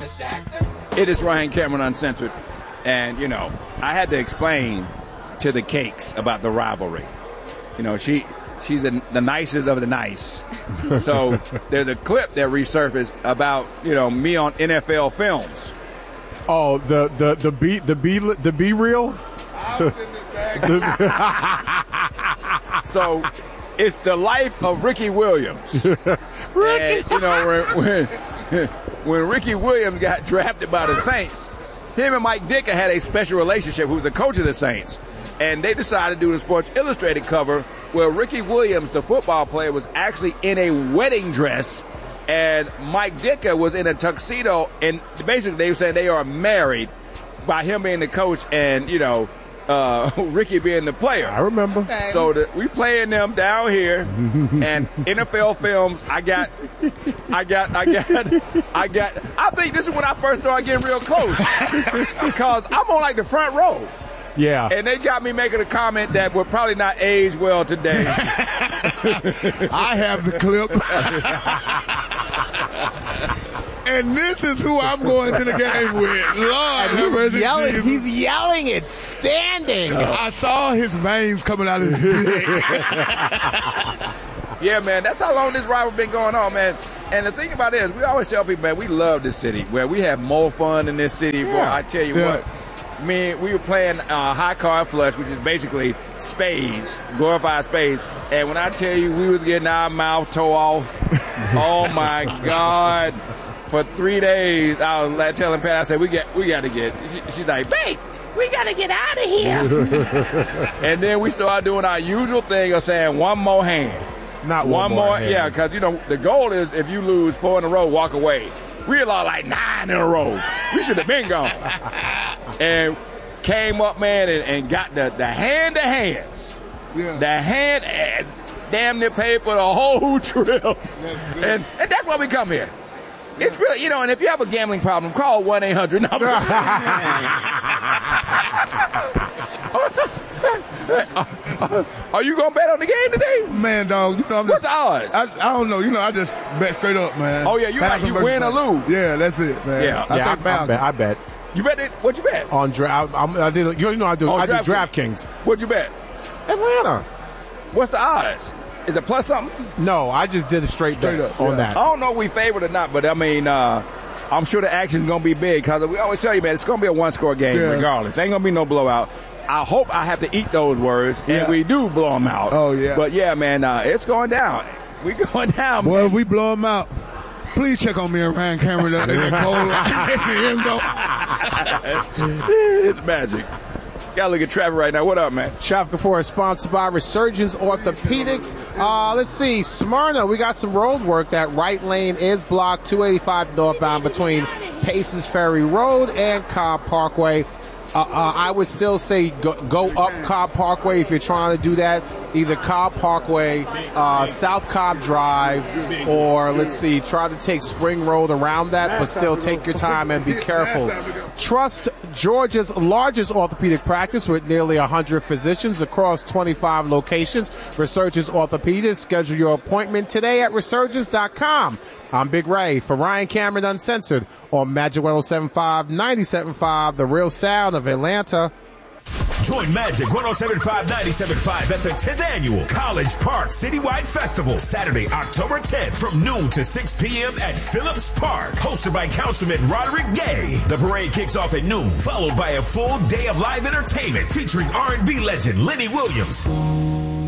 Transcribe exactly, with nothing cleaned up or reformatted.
It is Ryan Cameron Uncensored. And, you know, I had to explain to the Cakes about the rivalry. You know, she she's the, the nicest of the nice. So there's a clip that resurfaced about, you know, me on N F L films. Oh, the the the B the B the B reel. So it's the life of Ricky Williams. Ricky. And, you know, when, when when Ricky Williams got drafted by the Saints, him and Mike Ditka had a special relationship. Who was the coach of the Saints, and they decided to do the Sports Illustrated cover where Ricky Williams, the football player, was actually in a wedding dress. And Mike Ditka was in a tuxedo, and basically they were saying they are married by him being the coach and, you know, uh, Ricky being the player. I remember. Okay. So the, we playing them down here, and N F L films, I got, I got, I got, I got, I think this is when I first started getting real close because I'm on like the front row. Yeah. And they got me making a comment that would probably not age well today. I have the clip. And this is who I'm going to the game with. Lord, have mercy, He's yelling, Jesus. he's yelling it standing. I saw his veins coming out of his neck. Yeah, man, that's how long this rivalry been going on, man. And the thing about it is, we always tell people, man, we love this city. Where we have more fun in this city. Boy, I tell you Yeah. what. Me, we were playing uh, high card flush, which is basically spades, glorified spades. And when I tell you we was getting our mouth tore off, oh my God! For three days, I was like, telling Pat, I said, "We got, we got to get." She, she's like, "Babe, we got to get out of here." And then we started doing our usual thing of saying, "One more hand." Not One, one, more, more, hand. yeah, because, you know, the goal is if you lose four in a row, walk away. We lost like nine in a row. We should have been gone. And came up, man, and, and got the, the hand-to-hands. Yeah. The hand, and damn near paid for the whole trip. And, and that's why we come here. It's really, you know, and if you have a gambling problem, call one eight hundred number. Are you going to bet on the game today? Man, dog, you know, I'm What's just. the odds? I, I don't know. You know, I just bet straight up, man. Oh, yeah, you like you Falcons win or versus- lose. Yeah, that's it, man. Yeah. I yeah, think I, I Falcons. bet. I bet. You bet it? What you bet? On draft, I did. You know, I do. On I do DraftKings. DraftKings. What'd you bet? Atlanta. What's the odds? Is it plus something? No, I just did a straight bet Straight up, on yeah. that. I don't know if we favored or not, but I mean, uh, I'm sure the action's going to be big because we always tell you, man, it's going to be a one-score game Yeah. regardless. Ain't going to be no blowout. I hope I have to eat those words, and Yeah. we do blow them out. Oh, yeah. But, yeah, man, uh, it's going down. We going down, Boy, man. if we blow them out, please check on me and Ryan Cameron in that goal line. It's magic. Got to look at Trevor right now. What up, man? Traffic Report is sponsored by Resurgence Orthopedics. Uh, let's see, Smyrna, we got some road work. That right lane is blocked, two eighty-five northbound between Paces Ferry Road and Cobb Parkway. Uh, uh, I would still say go, go up Cobb Parkway if you're trying to do that. Either Cobb Parkway, uh, South Cobb Drive, or let's see, try to take Spring Road around that, but still take your time and be careful. Trust Georgia's largest orthopedic practice with nearly one hundred physicians across twenty-five locations. Resurgence Orthopedics. Schedule your appointment today at resurgence dot com. I'm Big Ray for Ryan Cameron Uncensored on Magic one oh seven point five, ninety-seven point five, the real sound of Atlanta. Join Magic one oh seven point five, ninety-seven point five at the tenth Annual College Park Citywide Festival, Saturday, October tenth from noon to six p.m. at Phillips Park. Hosted by Councilman Roderick Gay. The parade kicks off at noon, followed by a full day of live entertainment featuring R and B legend Lenny Williams.